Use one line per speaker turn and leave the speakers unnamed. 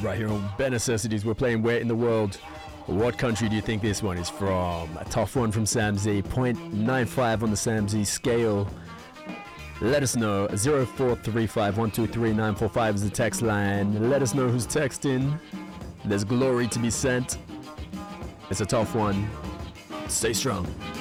Right here on Bare Necessities, we're playing Where in the World. What country do you think this one is from? A tough one from Sam Z. 0.95 on the Sam Z scale. Let us know. 0435123945 is the text line. Let us know who's texting. There's glory to be sent. It's a tough one. Stay strong.